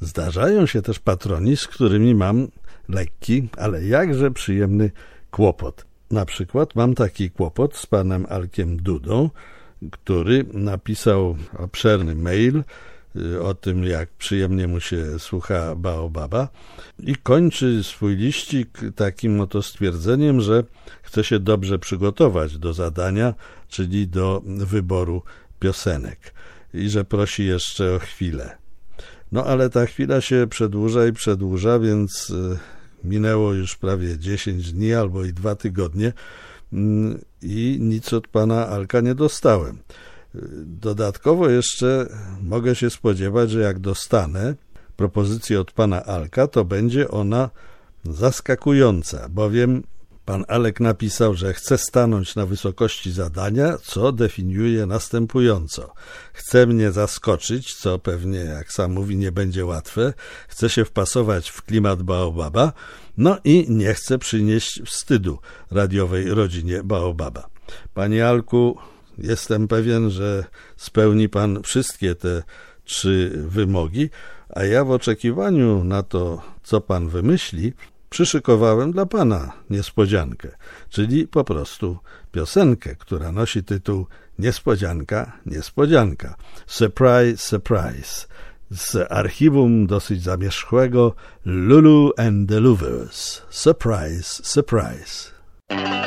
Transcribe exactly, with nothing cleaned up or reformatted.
Zdarzają się też patroni, z którymi mam lekki, ale jakże przyjemny kłopot. Na przykład mam taki kłopot z panem Alkiem Dudą, który napisał obszerny mail o tym, jak przyjemnie mu się słucha Baobaba i kończy swój liścik takim oto stwierdzeniem, że chce się dobrze przygotować do zadania, czyli do wyboru piosenek i że prosi jeszcze o chwilę. No ale ta chwila się przedłuża i przedłuża, więc minęło już prawie dziesięć dni albo i dwa tygodnie i nic od pana Alka nie dostałem. Dodatkowo jeszcze mogę się spodziewać, że jak dostanę propozycję od pana Alka, to będzie ona zaskakująca, bowiem pan Alek napisał, że chce stanąć na wysokości zadania, co definiuje następująco. Chce mnie zaskoczyć, co pewnie, jak sam mówi, nie będzie łatwe. Chce się wpasować w klimat Baobaba, no i nie chce przynieść wstydu radiowej rodzinie Baobaba. Panie Alku, jestem pewien, że spełni pan wszystkie te trzy wymogi, a ja w oczekiwaniu na to, co pan wymyśli, przyszykowałem dla pana niespodziankę, czyli po prostu piosenkę, która nosi tytuł Niespodzianka, niespodzianka. Surprise, surprise. Z archiwum dosyć zamierzchłego Lulu and the Louvers. Surprise, surprise.